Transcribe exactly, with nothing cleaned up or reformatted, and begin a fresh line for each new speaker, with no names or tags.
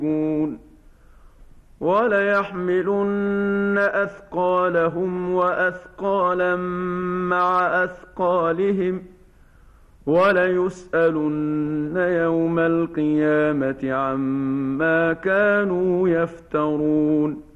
يشركون وليحملن أثقالهم وأثقالا مع أثقالهم وليسألن يوم القيامة عما كانوا يفترون